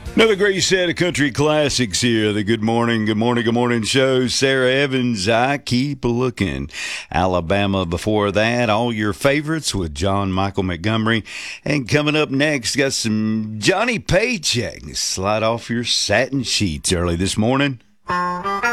Another great set of country classics here. The Good Morning, Good Morning, Good Morning show. Sarah Evans, I Keep Looking. Alabama before that. All your favorites with John Michael Montgomery. And coming up next, got some Johnny Paycheck. Slide off your satin sheets early this morning.